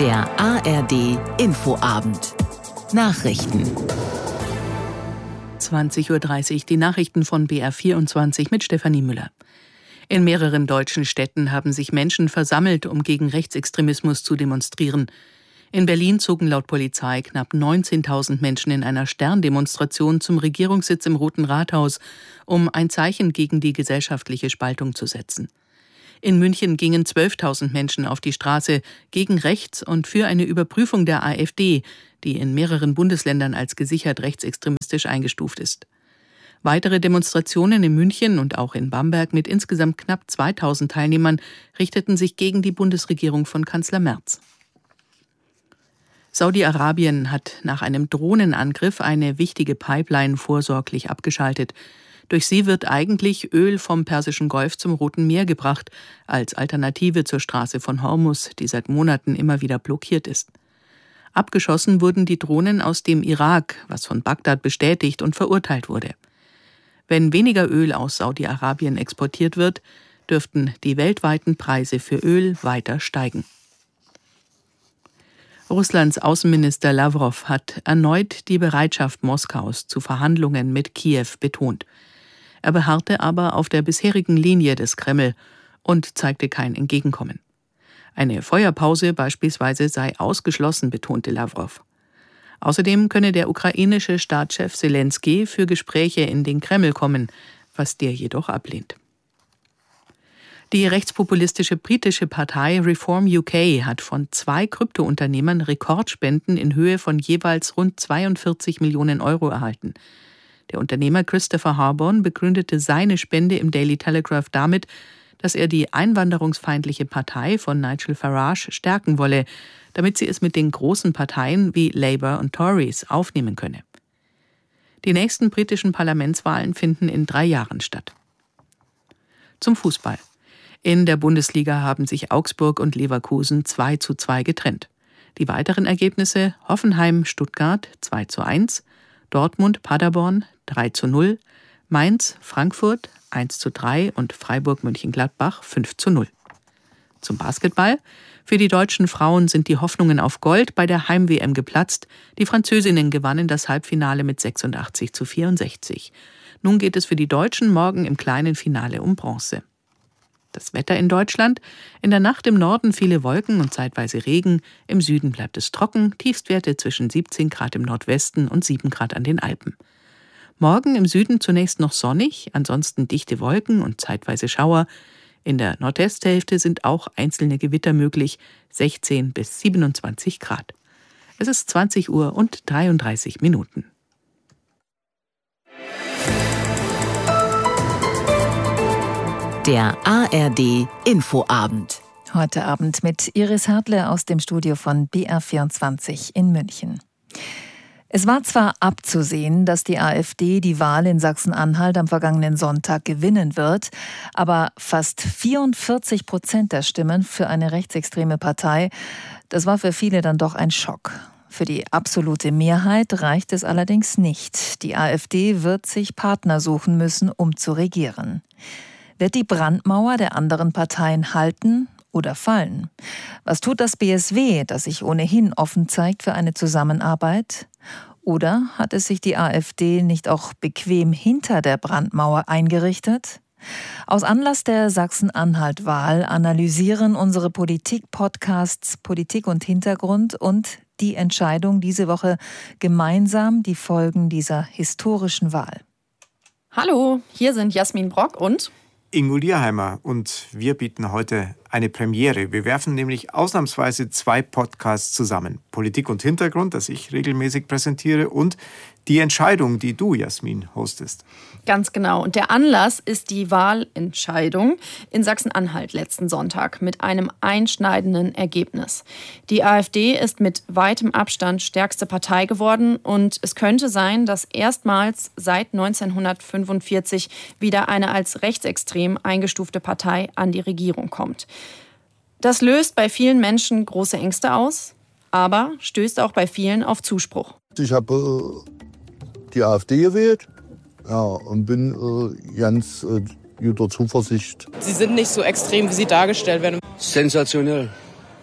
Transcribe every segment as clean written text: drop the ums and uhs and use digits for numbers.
Der ARD Infoabend. Nachrichten. 20:30 Uhr, die Nachrichten von BR24 mit Stefanie Müller. In mehreren deutschen Städten haben sich Menschen versammelt, um gegen Rechtsextremismus zu demonstrieren. In Berlin zogen laut Polizei knapp 19.000 Menschen in einer Sterndemonstration zum Regierungssitz im Roten Rathaus, um ein Zeichen gegen die gesellschaftliche Spaltung zu setzen. In München gingen 12.000 Menschen auf die Straße gegen rechts und für eine Überprüfung der AfD, die in mehreren Bundesländern als gesichert rechtsextremistisch eingestuft ist. Weitere Demonstrationen in München und auch in Bamberg mit insgesamt knapp 2.000 Teilnehmern richteten sich gegen die Bundesregierung von Kanzler Merz. Saudi-Arabien hat nach einem Drohnenangriff eine wichtige Pipeline vorsorglich abgeschaltet. Durch sie wird eigentlich Öl vom Persischen Golf zum Roten Meer gebracht, als Alternative zur Straße von Hormuz, die seit Monaten immer wieder blockiert ist. Abgeschossen wurden die Drohnen aus dem Irak, was von Bagdad bestätigt und verurteilt wurde. Wenn weniger Öl aus Saudi-Arabien exportiert wird, dürften die weltweiten Preise für Öl weiter steigen. Russlands Außenminister Lawrow hat erneut die Bereitschaft Moskaus zu Verhandlungen mit Kiew betont. Er beharrte aber auf der bisherigen Linie des Kreml und zeigte kein Entgegenkommen. Eine Feuerpause beispielsweise sei ausgeschlossen, betonte Lawrow. Außerdem könne der ukrainische Staatschef Selenskyj für Gespräche in den Kreml kommen, was der jedoch ablehnt. Die rechtspopulistische britische Partei Reform UK hat von 2 Kryptounternehmern Rekordspenden in Höhe von jeweils rund 42 Millionen Euro erhalten. Der Unternehmer Christopher Harborn begründete seine Spende im Daily Telegraph damit, dass er die einwanderungsfeindliche Partei von Nigel Farage stärken wolle, damit sie es mit den großen Parteien wie Labour und Tories aufnehmen könne. Die nächsten britischen Parlamentswahlen finden in 3 Jahren statt. Zum Fußball. In der Bundesliga haben sich Augsburg und Leverkusen 2:2 getrennt. Die weiteren Ergebnisse: Hoffenheim-Stuttgart 2:1, Dortmund-Paderborn 3:0, Mainz-Frankfurt 1:3 und Freiburg-Mönchengladbach 5:0. Zum Basketball. Für die deutschen Frauen sind die Hoffnungen auf Gold bei der Heim-WM geplatzt. Die Französinnen gewannen das Halbfinale mit 86:64. Nun geht es für die Deutschen morgen im kleinen Finale um Bronze. Das Wetter in Deutschland: In der Nacht im Norden viele Wolken und zeitweise Regen, im Süden bleibt es trocken, Tiefstwerte zwischen 17 Grad im Nordwesten und 7 Grad an den Alpen. Morgen im Süden zunächst noch sonnig, ansonsten dichte Wolken und zeitweise Schauer. In der Nordwesthälfte sind auch einzelne Gewitter möglich, 16 bis 27 Grad. Es ist 20:33 Uhr. Der ARD Infoabend. Heute Abend mit Iris Hartle aus dem Studio von BR24 in München. Es war zwar abzusehen, dass die AfD die Wahl in Sachsen-Anhalt am vergangenen Sonntag gewinnen wird, aber fast 44% der Stimmen für eine rechtsextreme Partei, das war für viele dann doch ein Schock. Für die absolute Mehrheit reicht es allerdings nicht. Die AfD wird sich Partner suchen müssen, um zu regieren. Wird die Brandmauer der anderen Parteien halten oder fallen? Was tut das BSW, das sich ohnehin offen zeigt für eine Zusammenarbeit? Oder hat es sich die AfD nicht auch bequem hinter der Brandmauer eingerichtet? Aus Anlass der Sachsen-Anhalt-Wahl analysieren unsere Politik-Podcasts Politik und Hintergrund und die Entscheidung diese Woche gemeinsam die Folgen dieser historischen Wahl. Hallo, hier sind Jasmin Brock und Ingo Lierheimer, und wir bieten heute eine Premiere. Wir werfen nämlich ausnahmsweise 2 Podcasts zusammen. Politik und Hintergrund, das ich regelmäßig präsentiere, und die Entscheidung, die du, Jasmin, hostest. Ganz genau. Und der Anlass ist die Wahlentscheidung in Sachsen-Anhalt letzten Sonntag mit einem einschneidenden Ergebnis. Die AfD ist mit weitem Abstand stärkste Partei geworden und es könnte sein, dass erstmals seit 1945 wieder eine als rechtsextrem eingestufte Partei an die Regierung kommt. Das löst bei vielen Menschen große Ängste aus, aber stößt auch bei vielen auf Zuspruch. Ich habe die AfD gewählt, ja, und bin ganz guter Zuversicht. Sie sind nicht so extrem, wie sie dargestellt werden. Sensationell.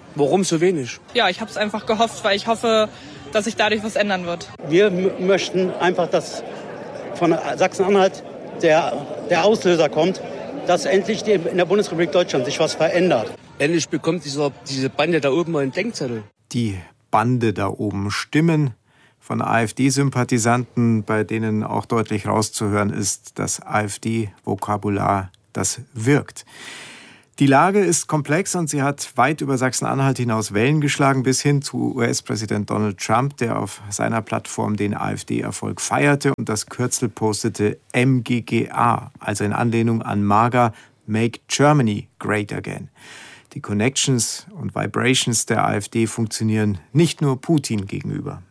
Warum so wenig? Ja, ich habe es einfach gehofft, weil ich hoffe, dass sich dadurch was ändern wird. Wir möchten einfach, dass von Sachsen-Anhalt der Auslöser kommt, dass endlich in der Bundesrepublik Deutschland sich was verändert. Endlich bekommt diese Bande da oben mal einen Denkzettel. Die Bande da oben. Stimmen von AfD-Sympathisanten, bei denen auch deutlich rauszuhören ist, das AfD-Vokabular, das wirkt. Die Lage ist komplex und sie hat weit über Sachsen-Anhalt hinaus Wellen geschlagen, bis hin zu US-Präsident Donald Trump, der auf seiner Plattform den AfD-Erfolg feierte und das Kürzel postete MGGA, also in Anlehnung an MAGA, Make Germany Great Again. Die Connections und Vibrations der AfD funktionieren nicht nur Putin gegenüber.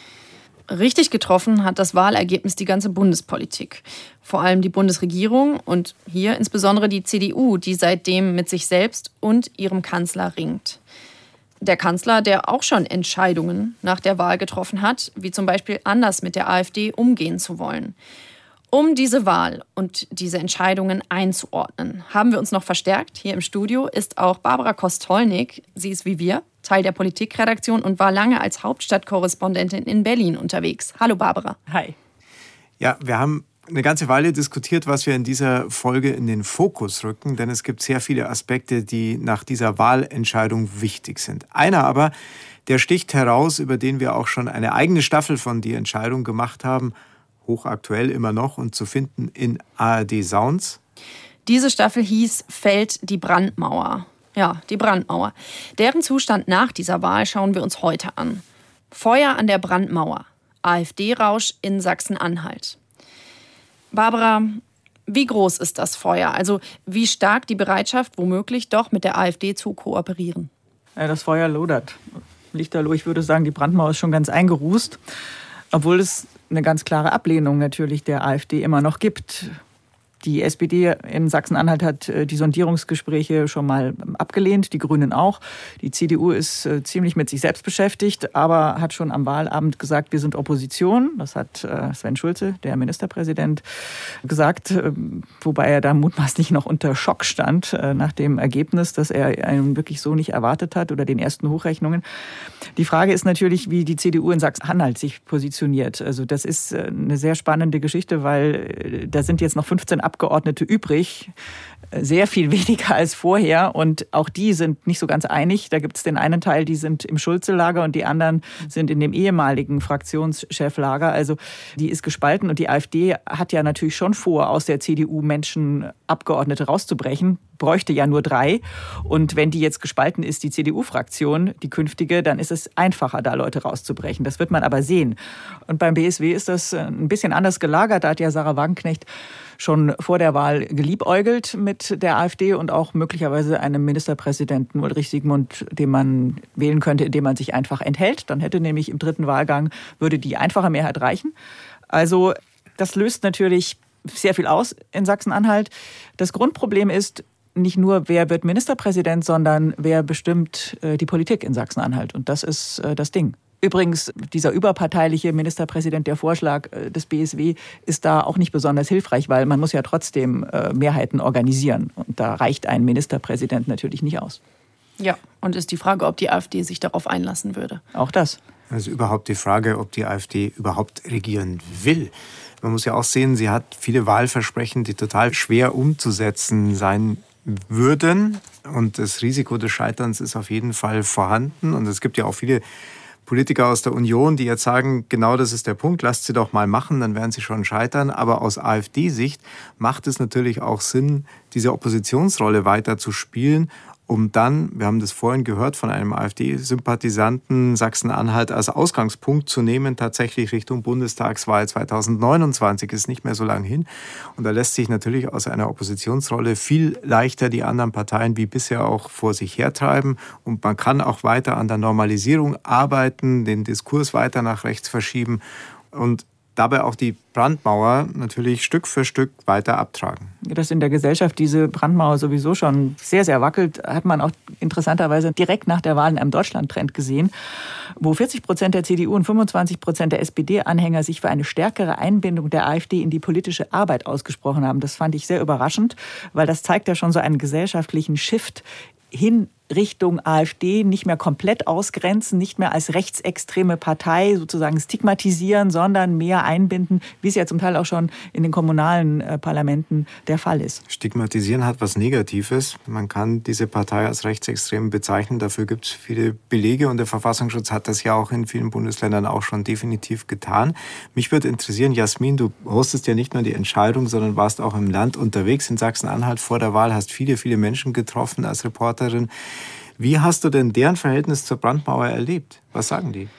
Richtig getroffen hat das Wahlergebnis die ganze Bundespolitik. Vor allem die Bundesregierung und hier insbesondere die CDU, die seitdem mit sich selbst und ihrem Kanzler ringt. Der Kanzler, der auch schon Entscheidungen nach der Wahl getroffen hat, wie zum Beispiel anders mit der AfD umgehen zu wollen. Um diese Wahl und diese Entscheidungen einzuordnen, haben wir uns noch verstärkt. Hier im Studio ist auch Barbara Kostolnik. Sie ist wie wir Teil der Politikredaktion und war lange als Hauptstadtkorrespondentin in Berlin unterwegs. Hallo Barbara. Hi. Ja, wir haben eine ganze Weile diskutiert, was wir in dieser Folge in den Fokus rücken, denn es gibt sehr viele Aspekte, die nach dieser Wahlentscheidung wichtig sind. Einer aber, der sticht heraus, über den wir auch schon eine eigene Staffel von Die Entscheidung gemacht haben, hochaktuell immer noch und zu finden in ARD Sounds. Diese Staffel hieß Fällt die Brandmauer. Ja, die Brandmauer. Deren Zustand nach dieser Wahl schauen wir uns heute an. Feuer an der Brandmauer. AfD-Rausch in Sachsen-Anhalt. Barbara, wie groß ist das Feuer? Also wie stark die Bereitschaft, womöglich doch mit der AfD zu kooperieren? Ja, das Feuer lodert. Lichterloh, ich würde sagen, die Brandmauer ist schon ganz eingerußt. Obwohl es eine ganz klare Ablehnung natürlich der AfD immer noch gibt. Die SPD in Sachsen-Anhalt hat die Sondierungsgespräche schon mal abgelehnt, die Grünen auch. Die CDU ist ziemlich mit sich selbst beschäftigt, aber hat schon am Wahlabend gesagt, wir sind Opposition. Das hat Sven Schulze, der Ministerpräsident, gesagt, wobei er da mutmaßlich noch unter Schock stand nach dem Ergebnis, das er einem wirklich so nicht erwartet hat oder den ersten Hochrechnungen. Die Frage ist natürlich, wie die CDU in Sachsen-Anhalt sich positioniert. Also das ist eine sehr spannende Geschichte, weil da sind jetzt noch 15 Abgeordnete übrig, sehr viel weniger als vorher und auch die sind nicht so ganz einig. Da gibt es den einen Teil, die sind im Schulze-Lager und die anderen sind in dem ehemaligen Fraktionscheflager. Also die ist gespalten und die AfD hat ja natürlich schon vor, aus der CDU Menschen, Abgeordnete rauszubrechen, bräuchte ja nur 3 und wenn die jetzt gespalten ist, die CDU-Fraktion, die künftige, dann ist es einfacher, da Leute rauszubrechen. Das wird man aber sehen. Und beim BSW ist das ein bisschen anders gelagert. Da hat ja Sarah Wagenknecht schon vor der Wahl geliebäugelt mit der AfD und auch möglicherweise einem Ministerpräsidenten Ulrich Siegmund, den man wählen könnte, indem man sich einfach enthält. Dann hätte nämlich im 3. Wahlgang, würde die einfache Mehrheit reichen. Also das löst natürlich sehr viel aus in Sachsen-Anhalt. Das Grundproblem ist nicht nur, wer wird Ministerpräsident, sondern wer bestimmt die Politik in Sachsen-Anhalt. Und das ist das Ding. Übrigens, dieser überparteiliche Ministerpräsident, der Vorschlag des BSW, ist da auch nicht besonders hilfreich, weil man muss ja trotzdem Mehrheiten organisieren. Und da reicht ein Ministerpräsident natürlich nicht aus. Ja, und ist die Frage, ob die AfD sich darauf einlassen würde. Auch das. Also überhaupt die Frage, ob die AfD überhaupt regieren will. Man muss ja auch sehen, sie hat viele Wahlversprechen, die total schwer umzusetzen sein würden. Und das Risiko des Scheiterns ist auf jeden Fall vorhanden. Und es gibt ja auch viele Politiker aus der Union, die jetzt sagen, genau das ist der Punkt, lasst sie doch mal machen, dann werden sie schon scheitern. Aber aus AfD-Sicht macht es natürlich auch Sinn, diese Oppositionsrolle weiter zu spielen, um dann, wir haben das vorhin gehört von einem AfD-Sympathisanten, Sachsen-Anhalt als Ausgangspunkt zu nehmen, tatsächlich Richtung Bundestagswahl 2029, ist nicht mehr so lang hin. Und da lässt sich natürlich aus einer Oppositionsrolle viel leichter die anderen Parteien wie bisher auch vor sich hertreiben. Und man kann auch weiter an der Normalisierung arbeiten, den Diskurs weiter nach rechts verschieben und dabei auch die Brandmauer natürlich Stück für Stück weiter abtragen. Dass in der Gesellschaft diese Brandmauer sowieso schon sehr, sehr wackelt, hat man auch interessanterweise direkt nach der Wahl in einem Deutschland-Trend gesehen, wo 40% der CDU und 25% der SPD-Anhänger sich für eine stärkere Einbindung der AfD in die politische Arbeit ausgesprochen haben. Das fand ich sehr überraschend, weil das zeigt ja schon so einen gesellschaftlichen Shift hin Richtung AfD nicht mehr komplett ausgrenzen, nicht mehr als rechtsextreme Partei sozusagen stigmatisieren, sondern mehr einbinden, wie es ja zum Teil auch schon in den kommunalen Parlamenten der Fall ist. Stigmatisieren hat was Negatives. Man kann diese Partei als rechtsextrem bezeichnen. Dafür gibt es viele Belege und der Verfassungsschutz hat das ja auch in vielen Bundesländern auch schon definitiv getan. Mich würde interessieren, Jasmin, du hostest ja nicht nur die Entscheidung, sondern warst auch im Land unterwegs in Sachsen-Anhalt vor der Wahl, hast viele, viele Menschen getroffen als Reporterin. Wie hast du denn deren Verhältnis zur Brandmauer erlebt? Was sagen die?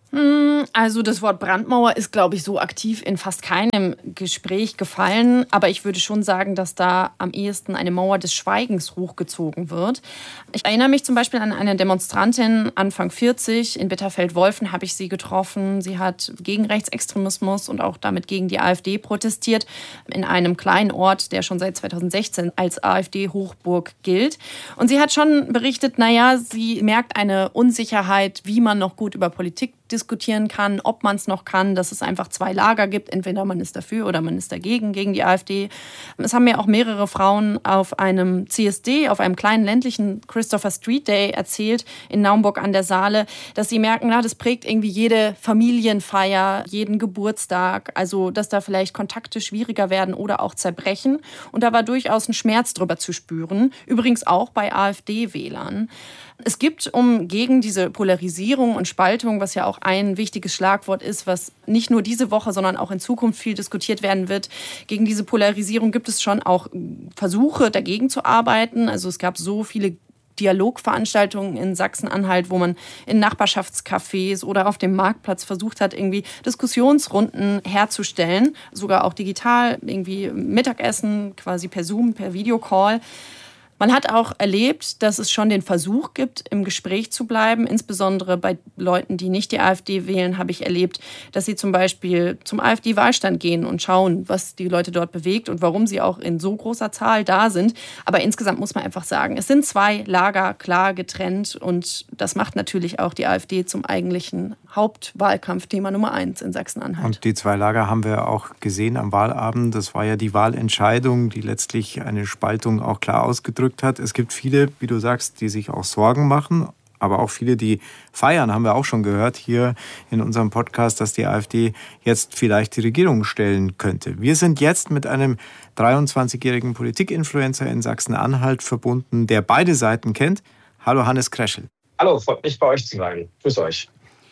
Also das Wort Brandmauer ist, glaube ich, so aktiv in fast keinem Gespräch gefallen. Aber ich würde schon sagen, dass da am ehesten eine Mauer des Schweigens hochgezogen wird. Ich erinnere mich zum Beispiel an eine Demonstrantin, Anfang 40, in Bitterfeld-Wolfen habe ich sie getroffen. Sie hat gegen Rechtsextremismus und auch damit gegen die AfD protestiert, in einem kleinen Ort, der schon seit 2016 als AfD-Hochburg gilt. Und sie hat schon berichtet, sie merkt eine Unsicherheit, wie man noch gut über Politik diskutieren kann, ob man es noch kann, dass es einfach zwei Lager gibt. Entweder man ist dafür oder man ist dagegen, gegen die AfD. Es haben mir auch mehrere Frauen auf einem CSD, auf einem kleinen ländlichen Christopher Street Day erzählt, in Naumburg an der Saale, dass sie merken, das prägt irgendwie jede Familienfeier, jeden Geburtstag, also dass da vielleicht Kontakte schwieriger werden oder auch zerbrechen. Und da war durchaus ein Schmerz drüber zu spüren, übrigens auch bei AfD-Wählern. Es gibt, um gegen diese Polarisierung und Spaltung, was ja auch ein wichtiges Schlagwort ist, was nicht nur diese Woche, sondern auch in Zukunft viel diskutiert werden wird, gegen diese Polarisierung gibt es schon auch Versuche, dagegen zu arbeiten. Also es gab so viele Dialogveranstaltungen in Sachsen-Anhalt, wo man in Nachbarschaftscafés oder auf dem Marktplatz versucht hat, irgendwie Diskussionsrunden herzustellen, sogar auch digital, irgendwie Mittagessen, quasi per Zoom, per Videocall. Man hat auch erlebt, dass es schon den Versuch gibt, im Gespräch zu bleiben. Insbesondere bei Leuten, die nicht die AfD wählen, habe ich erlebt, dass sie zum Beispiel zum AfD-Wahlstand gehen und schauen, was die Leute dort bewegt und warum sie auch in so großer Zahl da sind. Aber insgesamt muss man einfach sagen, es sind zwei Lager klar getrennt und das macht natürlich auch die AfD zum eigentlichen Hauptwahlkampfthema Nummer 1 in Sachsen-Anhalt. Und die zwei Lager haben wir auch gesehen am Wahlabend. Das war ja die Wahlentscheidung, die letztlich eine Spaltung auch klar ausgedrückt hat. Es gibt viele, wie du sagst, die sich auch Sorgen machen, aber auch viele, die feiern, haben wir auch schon gehört hier in unserem Podcast, dass die AfD jetzt vielleicht die Regierung stellen könnte. Wir sind jetzt mit einem 23-jährigen Politikinfluencer in Sachsen-Anhalt verbunden, der beide Seiten kennt. Hallo Hannes Kreschel. Hallo, freut mich bei euch zu sein. Grüß euch.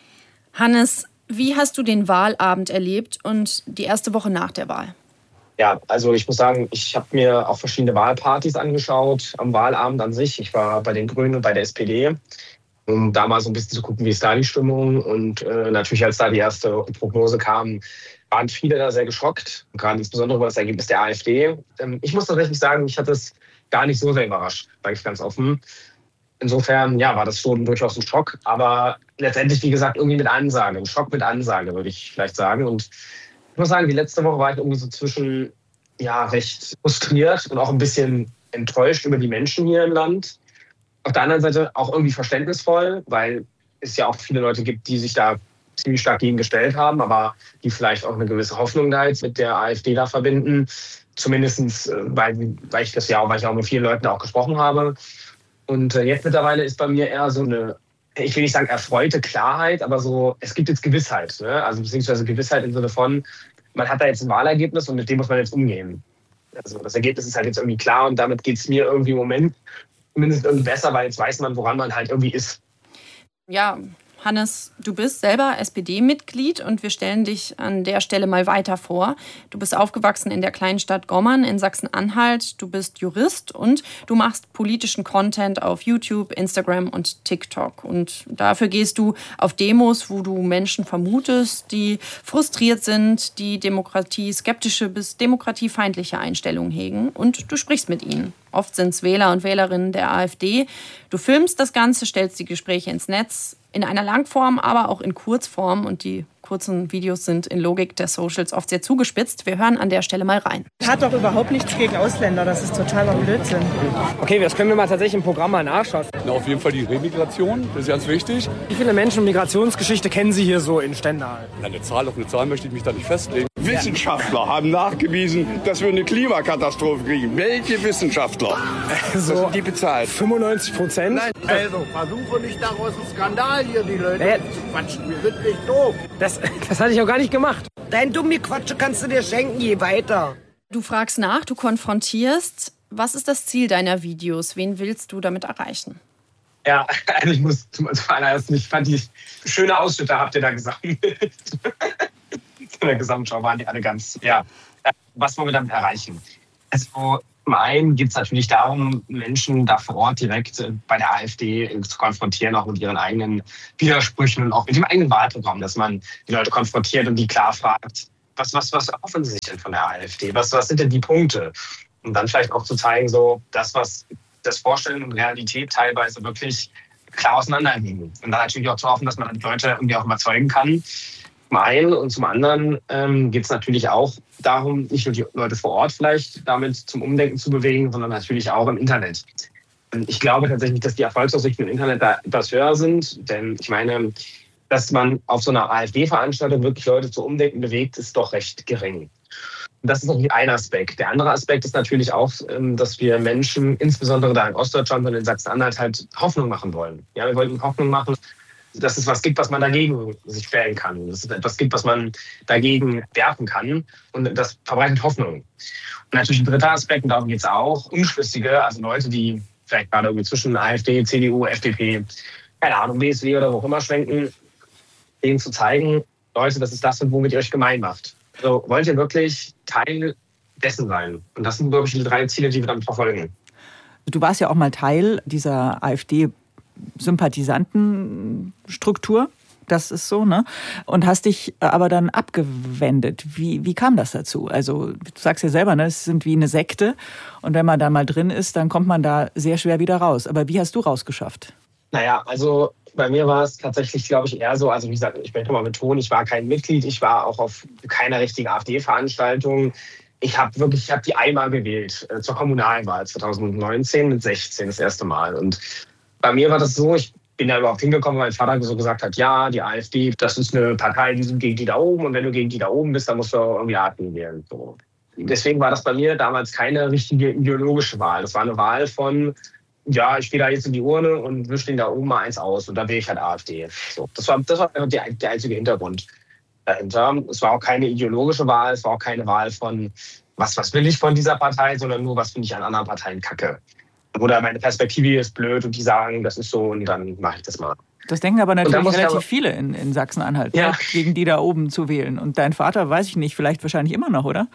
Hannes, wie hast du den Wahlabend erlebt und die erste Woche nach der Wahl? Ja, also ich muss sagen, ich habe mir auch verschiedene Wahlpartys angeschaut am Wahlabend an sich. Ich war bei den Grünen und bei der SPD, um da mal so ein bisschen zu gucken, wie ist da die Stimmung. Und natürlich, als da die erste Prognose kam, waren viele da sehr geschockt, gerade insbesondere über das Ergebnis der AfD. Ich muss tatsächlich sagen, mich hat das gar nicht so sehr überrascht, sage ich ganz offen. Insofern, ja, war das schon durchaus ein Schock, aber letztendlich, wie gesagt, irgendwie mit Ansage. Ein Schock mit Ansage, würde ich vielleicht sagen. Und ich muss sagen, die letzte Woche war ich irgendwie so zwischen, recht frustriert und auch ein bisschen enttäuscht über die Menschen hier im Land. Auf der anderen Seite auch irgendwie verständnisvoll, weil es ja auch viele Leute gibt, die sich da ziemlich stark gegen gestellt haben, aber die vielleicht auch eine gewisse Hoffnung da jetzt mit der AfD da verbinden. Zumindest, weil ich auch mit vielen Leuten auch gesprochen habe. Und jetzt mittlerweile ist bei mir eher so eine, ich will nicht sagen erfreute Klarheit, aber so, es gibt jetzt Gewissheit. Ne? Also beziehungsweise Gewissheit im Sinne von, man hat da jetzt ein Wahlergebnis und mit dem muss man jetzt umgehen. Also das Ergebnis ist halt jetzt irgendwie klar und damit geht es mir irgendwie im Moment zumindest irgendwie besser, weil jetzt weiß man, woran man halt irgendwie ist. Ja, Hannes, du bist selber SPD-Mitglied und wir stellen dich an der Stelle mal weiter vor. Du bist aufgewachsen in der kleinen Stadt Gommern in Sachsen-Anhalt. Du bist Jurist und du machst politischen Content auf YouTube, Instagram und TikTok. Und dafür gehst du auf Demos, wo du Menschen vermutest, die frustriert sind, die demokratieskeptische bis demokratiefeindliche Einstellungen hegen. Und du sprichst mit ihnen. Oft sind es Wähler und Wählerinnen der AfD. Du filmst das Ganze, stellst die Gespräche ins Netz, in einer Langform, aber auch in Kurzform. Und die kurzen Videos sind in Logik der Socials oft sehr zugespitzt. Wir hören an der Stelle mal rein. Hat doch überhaupt nichts gegen Ausländer, das ist totaler Blödsinn. Okay, das können wir mal tatsächlich im Programm mal nachschauen. Na, auf jeden Fall die Remigration, das ist ganz wichtig. Wie viele Menschen Migrationsgeschichte kennen Sie hier so in Stendal? Na, auf eine Zahl möchte ich mich da nicht festlegen. Wissenschaftler haben nachgewiesen, dass wir eine Klimakatastrophe kriegen. Welche Wissenschaftler? So, sind die bezahlt? 95%? Nein. Also, versuche nicht daraus einen Skandal hier die Leute zu quatschen. Wir sind nicht doof. Das hatte ich auch gar nicht gemacht. Dein dumme Quatsche kannst du dir schenken, je weiter. Du fragst nach, du konfrontierst. Was ist das Ziel deiner Videos? Wen willst du damit erreichen? Ja, also ich muss zum allerersten, ich fand die schöne Ausschnitte, habt ihr da gesagt. In der Gesamtschau waren die alle ganz, ja. Was wollen wir damit erreichen? Also zum einen geht es natürlich darum, Menschen da vor Ort direkt bei der AfD zu konfrontieren, auch mit ihren eigenen Widersprüchen und auch mit dem eigenen Wahlprogramm, dass man die Leute konfrontiert und die klar fragt, was erhoffen sie sich denn von der AfD? Was sind denn die Punkte? Und dann vielleicht auch zu zeigen, so was das Vorstellen und Realität teilweise wirklich klar auseinanderliegen. Und dann natürlich auch zu hoffen, dass man die Leute irgendwie auch überzeugen kann. Zum einen und zum anderen geht es natürlich auch darum, nicht nur die Leute vor Ort vielleicht damit zum Umdenken zu bewegen, sondern natürlich auch im Internet. Ich glaube tatsächlich, dass die Erfolgsaussichten im Internet da etwas höher sind. Denn ich meine, dass man auf so einer AfD-Veranstaltung wirklich Leute zu Umdenken bewegt, ist doch recht gering. Das ist natürlich ein Aspekt. Der andere Aspekt ist natürlich auch, dass wir Menschen, insbesondere da in Ostdeutschland und in Sachsen-Anhalt, halt Hoffnung machen wollen. Ja, wir wollen Hoffnung machen, dass es was gibt, was man dagegen sich stellen kann. Dass es etwas gibt, was man dagegen werfen kann. Und das verbreitet Hoffnung. Und natürlich ein dritter Aspekt, und darum geht es auch, Unschlüssige, also Leute, die vielleicht gerade irgendwie zwischen AfD, CDU, FDP, keine Ahnung, BSW oder wo auch immer schwenken, denen zu zeigen, Leute, das ist das, womit ihr euch gemein macht. Also wollt ihr wirklich Teil dessen sein? Und das sind, glaube ich, die 3 Ziele, die wir damit verfolgen. Du warst ja auch mal Teil dieser AfD-Sympathisantenstruktur. Das ist so, ne? Und hast dich aber dann abgewendet. Wie kam das dazu? Also du sagst ja selber, ne, es sind wie eine Sekte. Und wenn man da mal drin ist, dann kommt man da sehr schwer wieder raus. Aber wie hast du rausgeschafft? Naja, also bei mir war es tatsächlich, glaube ich, eher so, also wie gesagt, ich möchte mal betonen, ich war kein Mitglied, ich war auch auf keiner richtigen AfD-Veranstaltung. Ich habe die einmal gewählt, zur Kommunalwahl 2019 mit 16 das erste Mal. Und bei mir war das so, ich bin da überhaupt hingekommen, weil mein Vater so gesagt hat, ja, die AfD, das ist eine Partei, die sind gegen die da oben. Und wenn du gegen die da oben bist, dann musst du irgendwie AfD wählen. So. Deswegen war das bei mir damals keine richtige ideologische Wahl. Das war eine Wahl von, ja, ich gehe da jetzt in die Urne und wische den da oben mal eins aus und dann wähle ich halt AfD. So, das war der einzige Hintergrund dahinter. Es war auch keine ideologische Wahl, es war auch keine Wahl von, was will ich von dieser Partei, sondern nur, was finde ich an anderen Parteien kacke. Oder meine Perspektive ist blöd und die sagen, das ist so und dann mache ich das mal. Das denken aber natürlich relativ viele in Sachsen-Anhalt, ja, gegen die da oben zu wählen. Und dein Vater, weiß ich nicht, vielleicht wahrscheinlich immer noch, oder?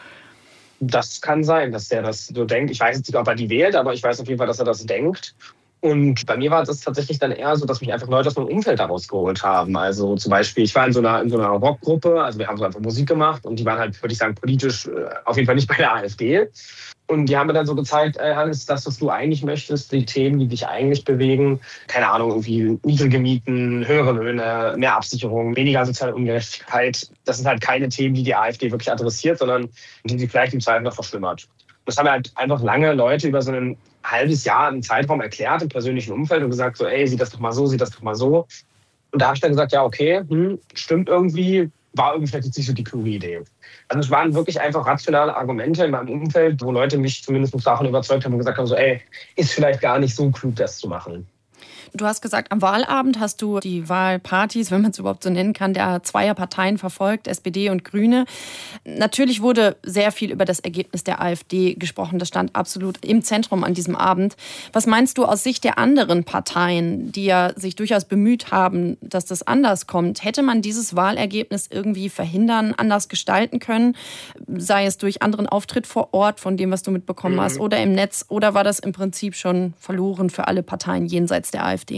Das kann sein, dass der das so denkt. Ich weiß jetzt nicht, ob er die wählt, aber ich weiß auf jeden Fall, dass er das denkt. Und bei mir war das tatsächlich dann eher so, dass mich einfach Leute aus meinem Umfeld daraus geholt haben. Also zum Beispiel, ich war in so einer Rockgruppe, also wir haben so einfach Musik gemacht und die waren halt, würde ich sagen, politisch auf jeden Fall nicht bei der AfD. Und die haben mir dann so gezeigt, Hannes, das, was du eigentlich möchtest, die Themen, die dich eigentlich bewegen, keine Ahnung, irgendwie niedrige Mieten, höhere Löhne, mehr Absicherung, weniger soziale Ungerechtigkeit, das sind halt keine Themen, die die AfD wirklich adressiert, sondern die sie vielleicht im Zweifel noch verschlimmert. Das haben halt einfach lange Leute über so ein halbes Jahr einen Zeitraum erklärt im persönlichen Umfeld und gesagt so, ey, sieh das doch mal so, sieh das doch mal so. Und da habe ich dann gesagt, ja, okay, stimmt irgendwie, war irgendwie vielleicht jetzt nicht so die kluge Idee. Also es waren wirklich einfach rationale Argumente in meinem Umfeld, wo Leute mich zumindest davon überzeugt haben und gesagt haben, so, ey, ist vielleicht gar nicht so klug, das zu machen. Du hast gesagt, am Wahlabend hast du die Wahlpartys, wenn man es überhaupt so nennen kann, der zweier Parteien verfolgt, SPD und Grüne. Natürlich wurde sehr viel über das Ergebnis der AfD gesprochen. Das stand absolut im Zentrum an diesem Abend. Was meinst du aus Sicht der anderen Parteien, die ja sich durchaus bemüht haben, dass das anders kommt? Hätte man dieses Wahlergebnis irgendwie verhindern, anders gestalten können? Sei es durch anderen Auftritt vor Ort, von dem, was du mitbekommen hast, oder im Netz? Oder war das im Prinzip schon verloren für alle Parteien jenseits der AfD?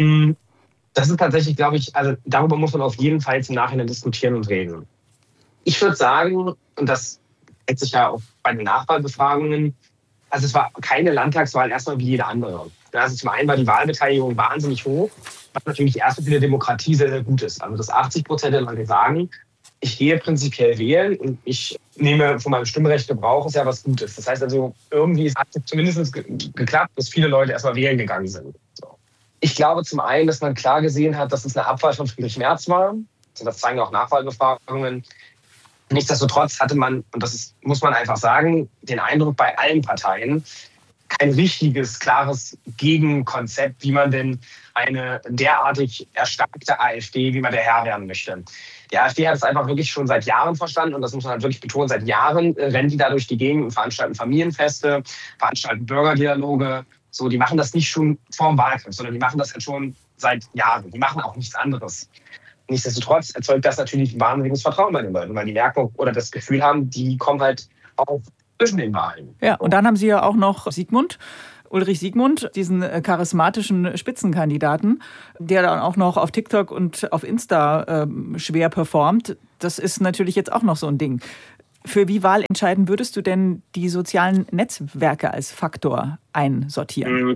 Das ist tatsächlich, glaube ich, also darüber muss man auf jeden Fall im Nachhinein diskutieren und reden. Ich würde sagen, und das hält sich ja auch bei den Nachwahlbefragungen, also es war keine Landtagswahl erstmal wie jede andere. Also zum einen war die Wahlbeteiligung wahnsinnig hoch, was natürlich erstmal für die Demokratie sehr, sehr gut ist. Also dass 80% der Leute sagen, ich gehe prinzipiell wählen und ich nehme von meinem Stimmrecht Gebrauch, ist ja was Gutes. Das heißt also, irgendwie hat es zumindest geklappt, dass viele Leute erstmal wählen gegangen sind. So. Ich glaube zum einen, dass man klar gesehen hat, dass es eine Abwahl von Friedrich Merz war. Das zeigen auch Nachwahlbefragungen. Nichtsdestotrotz hatte man, und muss man einfach sagen, den Eindruck bei allen Parteien, kein richtiges, klares Gegenkonzept, wie man denn eine derartig erstarkte AfD, wie man der Herr werden möchte. Die AfD hat es einfach wirklich schon seit Jahren verstanden, und das muss man halt wirklich betonen, seit Jahren rennen die da durch die Gegend und veranstalten Familienfeste, veranstalten Bürgerdialoge. So, die machen das nicht schon vor dem Wahlkampf, sondern die machen das jetzt schon seit Jahren. Die machen auch nichts anderes. Nichtsdestotrotz erzeugt das natürlich wahnsinniges Vertrauen bei den Leuten, weil die merken oder das Gefühl haben, die kommen halt auch zwischen den Wahlen. Ja, und dann haben Sie ja auch noch Ulrich Siegmund, diesen charismatischen Spitzenkandidaten, der dann auch noch auf TikTok und auf Insta schwer performt. Das ist natürlich jetzt auch noch so ein Ding. Für wie wahlentscheidend würdest du denn die sozialen Netzwerke als Faktor einsortieren?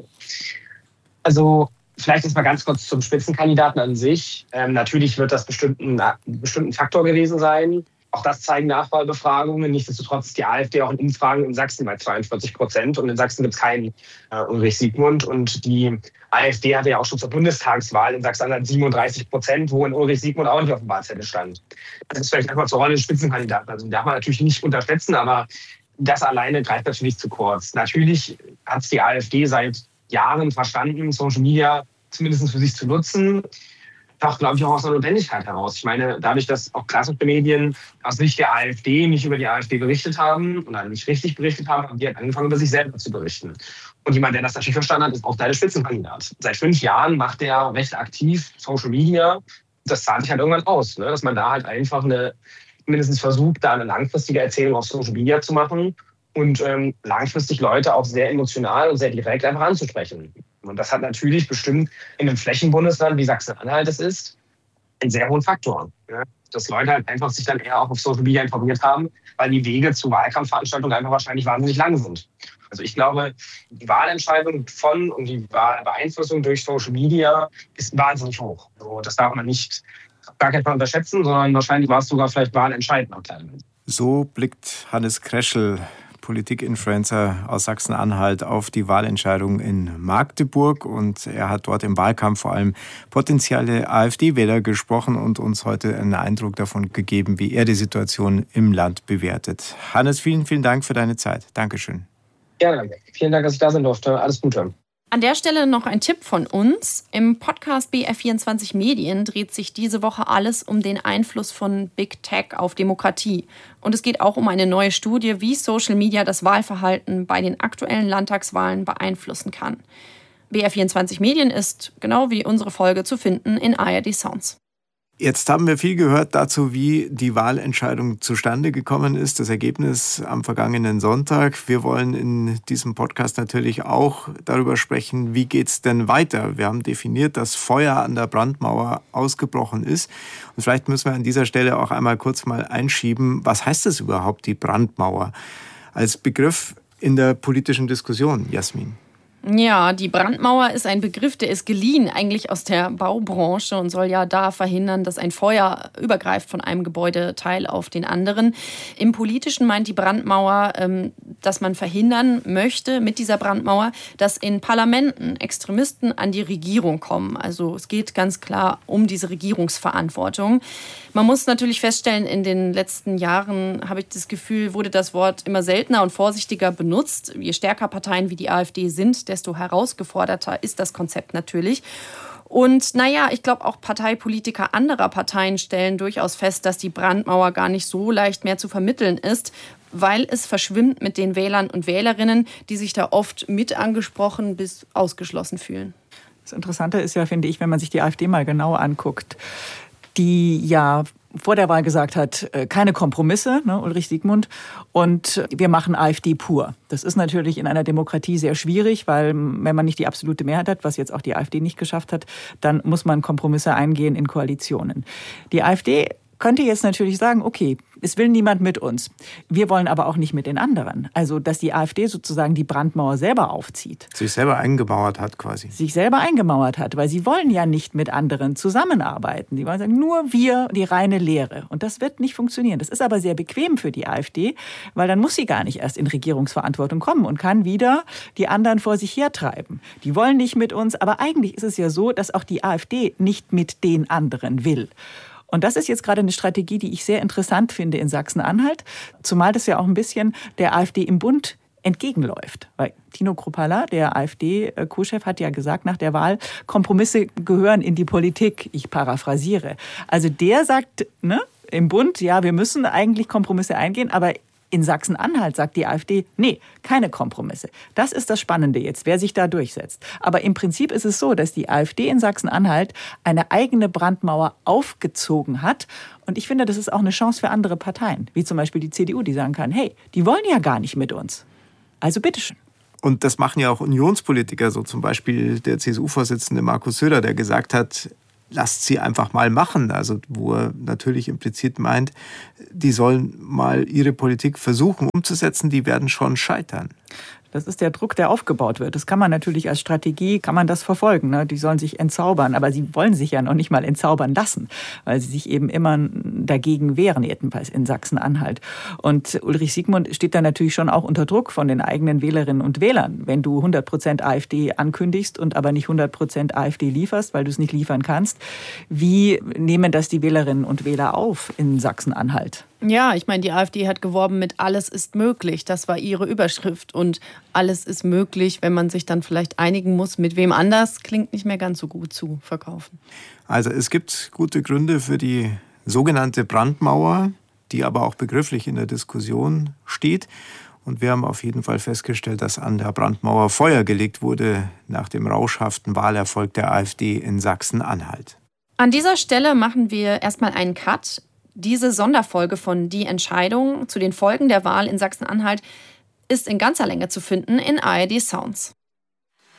Also vielleicht jetzt mal ganz kurz zum Spitzenkandidaten an sich. Natürlich wird das bestimmten Faktor gewesen sein. Auch das zeigen Nachwahlbefragungen. Nichtsdestotrotz ist die AfD auch in Umfragen in Sachsen bei 42%. Und in Sachsen gibt es keinen Ulrich Siegmund. Und die AfD hatte ja auch schon zur Bundestagswahl in Sachsen-Anhalt 37%, wo in Ulrich Siegmund auch nicht auf dem Wahlzettel stand. Das ist vielleicht einmal zur Rolle des Spitzenkandidaten. Also darf man natürlich nicht unterschätzen, aber das alleine greift natürlich zu kurz. Natürlich hat es die AfD seit Jahren verstanden, Social Media zumindest für sich zu nutzen. Doch, glaube ich, auch aus einer Notwendigkeit heraus. Ich meine, dadurch, dass auch klassische Medien aus Sicht der AfD nicht über die AfD berichtet haben oder nicht richtig berichtet haben, haben die halt angefangen, über sich selber zu berichten. Und jemand, der das natürlich verstanden hat, ist auch der Spitzenkandidat. Seit 5 Jahren macht er recht aktiv Social Media. Das zahlt sich halt irgendwann aus, ne? Dass man da halt einfach mindestens versucht, da eine langfristige Erzählung auf Social Media zu machen und langfristig Leute auch sehr emotional und sehr direkt einfach anzusprechen. Und das hat natürlich bestimmt in einem Flächenbundesland, wie Sachsen-Anhalt es ist, einen sehr hohen Faktor. Ja? Dass Leute halt einfach sich dann eher auch auf Social Media informiert haben, weil die Wege zu Wahlkampfveranstaltungen einfach wahrscheinlich wahnsinnig lang sind. Also ich glaube, die Wahlentscheidung von und die Wahlbeeinflussung durch Social Media ist wahnsinnig hoch. Also das darf man nicht gar nicht mal unterschätzen, sondern wahrscheinlich war es sogar vielleicht wahlentscheidend. So blickt Hannes Kreschel, Politik-Influencer aus Sachsen-Anhalt, auf die Wahlentscheidung in Magdeburg. Und er hat dort im Wahlkampf vor allem potenzielle AfD-Wähler gesprochen und uns heute einen Eindruck davon gegeben, wie er die Situation im Land bewertet. Hannes, vielen, vielen Dank für deine Zeit. Dankeschön. Gerne. Vielen Dank, dass ich da sein durfte. Alles Gute. An der Stelle noch ein Tipp von uns. Im Podcast BR24 Medien dreht sich diese Woche alles um den Einfluss von Big Tech auf Demokratie. Und es geht auch um eine neue Studie, wie Social Media das Wahlverhalten bei den aktuellen Landtagswahlen beeinflussen kann. BR24 Medien ist, genau wie unsere Folge, zu finden in ARD Sounds. Jetzt haben wir viel gehört dazu, wie die Wahlentscheidung zustande gekommen ist, das Ergebnis am vergangenen Sonntag. Wir wollen in diesem Podcast natürlich auch darüber sprechen, wie geht's denn weiter? Wir haben definiert, dass Feuer an der Brandmauer ausgebrochen ist. Und vielleicht müssen wir an dieser Stelle auch einmal kurz mal einschieben, was heißt das überhaupt, die Brandmauer? Als Begriff in der politischen Diskussion, Jasmin. Ja, die Brandmauer ist ein Begriff, der ist geliehen eigentlich aus der Baubranche und soll ja da verhindern, dass ein Feuer übergreift von einem Gebäudeteil auf den anderen. Im Politischen meint die Brandmauer, dass man verhindern möchte mit dieser Brandmauer, dass in Parlamenten Extremisten an die Regierung kommen. Also es geht ganz klar um diese Regierungsverantwortung. Man muss natürlich feststellen, in den letzten Jahren, habe ich das Gefühl, wurde das Wort immer seltener und vorsichtiger benutzt. Je stärker Parteien wie die AfD sind, desto herausgeforderter ist das Konzept natürlich. Und naja, ich glaube auch Parteipolitiker anderer Parteien stellen durchaus fest, dass die Brandmauer gar nicht so leicht mehr zu vermitteln ist, weil es verschwimmt mit den Wählern und Wählerinnen, die sich da oft mit angesprochen bis ausgeschlossen fühlen. Das Interessante ist ja, finde ich, wenn man sich die AfD mal genau anguckt, die ja vor der Wahl gesagt hat, keine Kompromisse, ne, Ulrich Siegmund, und wir machen AfD pur. Das ist natürlich in einer Demokratie sehr schwierig, weil wenn man nicht die absolute Mehrheit hat, was jetzt auch die AfD nicht geschafft hat, dann muss man Kompromisse eingehen in Koalitionen. Die AfD könnte jetzt natürlich sagen, okay, es will niemand mit uns. Wir wollen aber auch nicht mit den anderen. Also, dass die AfD sozusagen die Brandmauer selber aufzieht. Sich selber eingemauert hat quasi. Sich selber eingemauert hat, weil sie wollen ja nicht mit anderen zusammenarbeiten. Sie wollen sagen, nur wir, die reine Lehre. Und das wird nicht funktionieren. Das ist aber sehr bequem für die AfD, weil dann muss sie gar nicht erst in Regierungsverantwortung kommen und kann wieder die anderen vor sich hertreiben. Die wollen nicht mit uns, aber eigentlich ist es ja so, dass auch die AfD nicht mit den anderen will. Und das ist jetzt gerade eine Strategie, die ich sehr interessant finde in Sachsen-Anhalt, zumal das ja auch ein bisschen der AfD im Bund entgegenläuft. Weil Tino Kruppalla, der AfD-Co-Chef, hat ja gesagt nach der Wahl, Kompromisse gehören in die Politik. Ich paraphrasiere. Also der sagt, ne, im Bund, ja, wir müssen eigentlich Kompromisse eingehen, aber in Sachsen-Anhalt sagt die AfD, nee, keine Kompromisse. Das ist das Spannende jetzt, wer sich da durchsetzt. Aber im Prinzip ist es so, dass die AfD in Sachsen-Anhalt eine eigene Brandmauer aufgezogen hat. Und ich finde, das ist auch eine Chance für andere Parteien, wie zum Beispiel die CDU, die sagen kann, hey, die wollen ja gar nicht mit uns. Also bitteschön. Und das machen ja auch Unionspolitiker, so zum Beispiel der CSU-Vorsitzende Markus Söder, der gesagt hat, lasst sie einfach mal machen. Also wo er natürlich implizit meint, die sollen mal ihre Politik versuchen umzusetzen, die werden schon scheitern. Das ist der Druck, der aufgebaut wird. Das kann man natürlich als Strategie, kann man das verfolgen. Ne? Die sollen sich entzaubern, aber sie wollen sich ja noch nicht mal entzaubern lassen, weil sie sich eben immer dagegen wehren, jedenfalls in Sachsen-Anhalt. Und Ulrich Siegmund steht da natürlich schon auch unter Druck von den eigenen Wählerinnen und Wählern. Wenn du 100% AfD ankündigst und aber nicht 100% AfD lieferst, weil du es nicht liefern kannst, wie nehmen das die Wählerinnen und Wähler auf in Sachsen-Anhalt? Ja, ich meine, die AfD hat geworben mit "Alles ist möglich". Das war ihre Überschrift. Und alles ist möglich, wenn man sich dann vielleicht einigen muss, mit wem anders, klingt nicht mehr ganz so gut zu verkaufen. Also es gibt gute Gründe für die sogenannte Brandmauer, die aber auch begrifflich in der Diskussion steht. Und wir haben auf jeden Fall festgestellt, dass an der Brandmauer Feuer gelegt wurde nach dem rauschhaften Wahlerfolg der AfD in Sachsen-Anhalt. An dieser Stelle machen wir erstmal einen Cut. Diese Sonderfolge von Die Entscheidung zu den Folgen der Wahl in Sachsen-Anhalt ist in ganzer Länge zu finden in ARD Sounds.